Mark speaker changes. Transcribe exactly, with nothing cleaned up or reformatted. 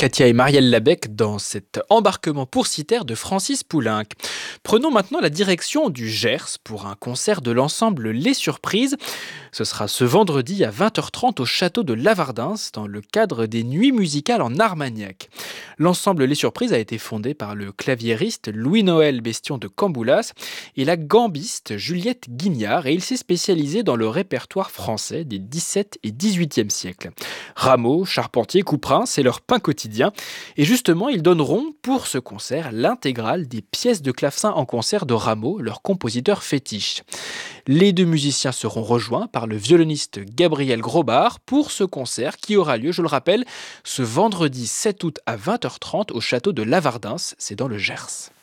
Speaker 1: Katia et Marielle Labec dans cet embarquement pour Citer de Francis Poulenc. Prenons maintenant la direction du Gers pour un concert de l'ensemble Les Surprises. Ce sera ce vendredi à vingt heures trente au château de Lavardins dans le cadre des Nuits musicales en Armagnac. L'ensemble Les Surprises a été fondé par le claviériste Louis-Noël Bestion de Camboulas et la gambiste Juliette Guignard, et il s'est spécialisé dans le répertoire français des dix-septième et dix-huitième siècles. Rameau, Charpentier, Couperin, c'est leur pain quotidien. Et justement, ils donneront pour ce concert l'intégrale des pièces de clavecin en concert de Rameau, leur compositeur fétiche. Les deux musiciens seront rejoints par le violoniste Gabriel Grobard pour ce concert qui aura lieu, je le rappelle, ce vendredi sept août à vingt heures trente au château de Lavardins, c'est dans le Gers.